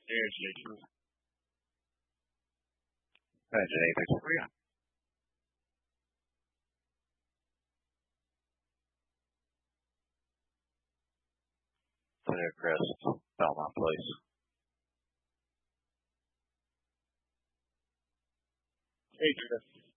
Seriously, true. Hi, Jenny. Thanks for being on. Crest, Belmont Place. Hey, Chris.